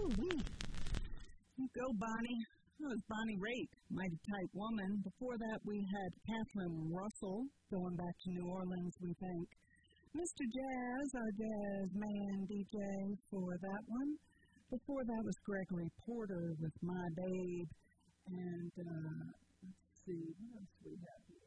Woo-wee. You go, Bonnie. That was Bonnie Raitt, Mighty Type Woman. Before that, we had Catherine Russell, going back to New Orleans, we think. Mr. Jazz, our jazz man DJ for that one. Before that was Gregory Porter with My Babe. And let's see, what else do we have here?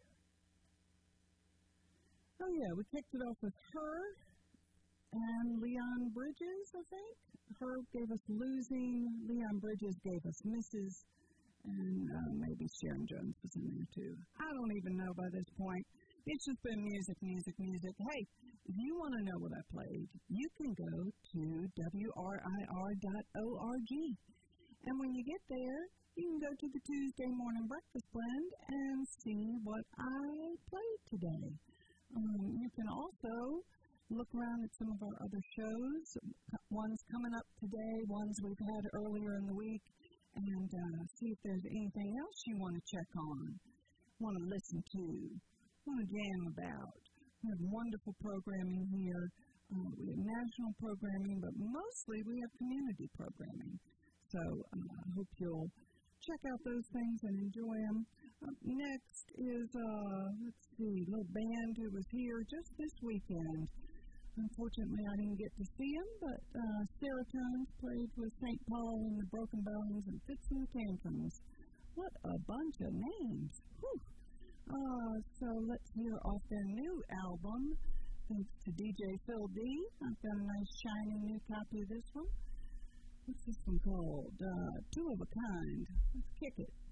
Oh, yeah, we kicked it off with Her and Leon Bridges, I think. Her gave us Losing, Leon Bridges gave us Mrs., and maybe Sharon Jones was in there too. I don't even know by this point. It's just been music. Hey, if you want to know what I played, you can go to WRIR.org. And when you get there, you can go to the Tuesday Morning Breakfast Blend and see what I played today. You can also look around at some of our other shows, ones coming up today, ones we've had earlier in the week, and see if there's anything else you want to check on, want to listen to, want to jam about. We have wonderful programming here. We have national programming, but mostly we have community programming. So I hope you'll check out those things and enjoy them. Next is, let's see, a little band who was here just this weekend. Unfortunately, I didn't get to see him, but Serotones played with St. Paul and the Broken Bones and Fits and the Tantrums. What a bunch of names. Whew. So let's hear off their new album. Thanks to DJ Phil D. I've got a nice shiny new copy of this one. What's this one called? Two of a Kind. Let's kick it.